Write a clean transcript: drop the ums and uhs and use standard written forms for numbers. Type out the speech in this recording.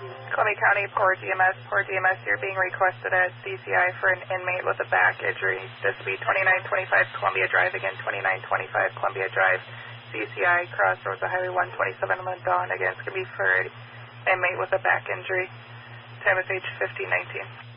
Columbia County, Port DMS, you're being requested at DCI for an inmate with a back injury. This will be 2925 Columbia Drive, again, 2925 Columbia Drive, DCI, crossroads of Highway 127 in Dawn. Again, it's going to be for an inmate with a back injury. Time of age 1519.